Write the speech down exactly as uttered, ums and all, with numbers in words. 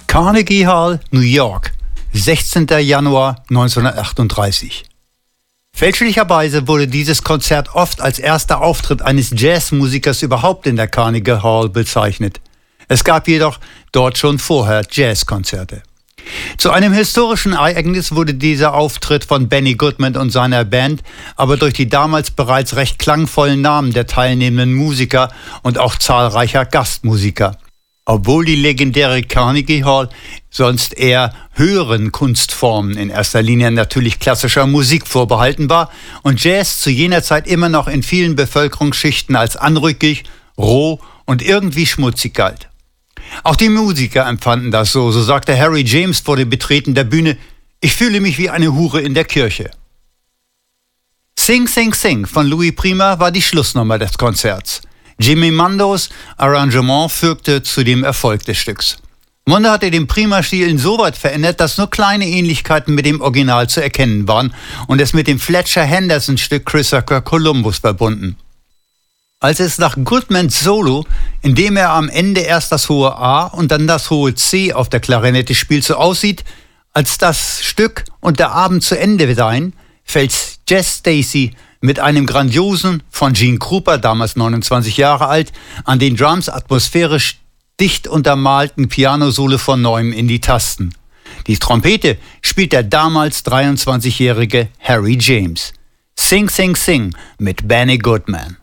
Carnegie Hall, New York, sechzehnter Januar neunzehnhundertachtunddreißig. Fälschlicherweise wurde dieses Konzert oft als erster Auftritt eines Jazzmusikers überhaupt in der Carnegie Hall bezeichnet. Es gab jedoch dort schon vorher Jazzkonzerte. Zu einem historischen Ereignis wurde dieser Auftritt von Benny Goodman und seiner Band aber durch die damals bereits recht klangvollen Namen der teilnehmenden Musiker und auch zahlreicher Gastmusiker. Obwohl die legendäre Carnegie Hall sonst eher höheren Kunstformen, in erster Linie natürlich klassischer Musik, vorbehalten war und Jazz zu jener Zeit immer noch in vielen Bevölkerungsschichten als anrüchig, roh und irgendwie schmutzig galt. Auch die Musiker empfanden das so, so sagte Harry James vor dem Betreten der Bühne: Ich fühle mich wie eine Hure in der Kirche. Sing, Sing, Sing von Louis Prima war die Schlussnummer des Konzerts. Jimmy Mondos Arrangement fügte zu dem Erfolg des Stücks. Mondo hatte den Prima-Stil insoweit verändert, dass nur kleine Ähnlichkeiten mit dem Original zu erkennen waren und es mit dem Fletcher-Henderson-Stück Chrysaor Columbus verbunden. Als es nach Goodmans Solo, in dem er am Ende erst das hohe A und dann das hohe C auf der Klarinette spielt, so aussieht, als das Stück und der Abend zu Ende seien, fällt Jess Stacey mit einem grandiosen, von Gene Krupa, damals neunundzwanzig Jahre alt, an den Drums atmosphärisch dicht untermalten Pianosolo von neuem in die Tasten. Die Trompete spielt der damals dreiundzwanzigjährige Harry James. Sing, Sing, Sing mit Benny Goodman.